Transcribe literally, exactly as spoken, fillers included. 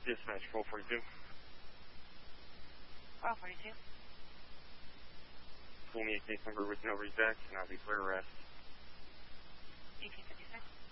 Dispatch four forty-two. four forty-two. twenty-eight case number with no resets, and I'll be clear arrest. eighteen fifty-six.